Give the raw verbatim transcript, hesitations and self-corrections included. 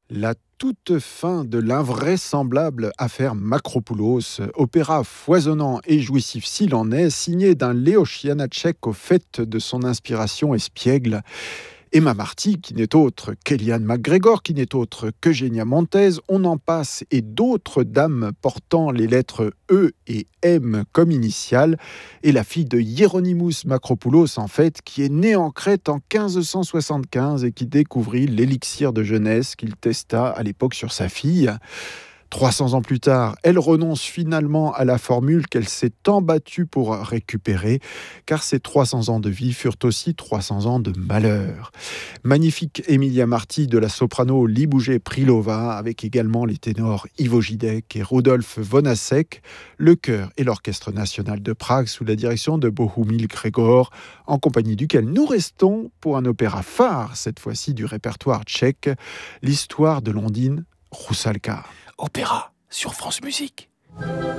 La toute fin de l'invraisemblable affaire Makropoulos, opéra foisonnant et jouissif s'il en est, signé d'un Léos Janáček au fait de son inspiration espiègle. Emma Marty, qui n'est autre qu'Eliane McGregor, qui n'est autre qu'Eugenia Montez, on en passe, et d'autres dames portant les lettres E et M comme initiales, et la fille de Hieronymus Makropoulos, en fait, qui est née en Crète en quinze cent soixante-quinze et qui découvrit l'élixir de jeunesse qu'il testa à l'époque sur sa fille. trois cents ans plus tard, elle renonce finalement à la formule qu'elle s'est tant battue pour récupérer, car ces trois cents ans de vie furent aussi trois cents ans de malheur. Magnifique Emilia Marty de la soprano Libouže Prýlová, avec également les ténors Ivo Židek et Rudolf Vonasek, le chœur et l'Orchestre national de Prague sous la direction de Bohumil Gregor, en compagnie duquel nous restons pour un opéra phare, cette fois-ci du répertoire tchèque, l'histoire de l'Ondine Rusalka. Opéra sur France Musique.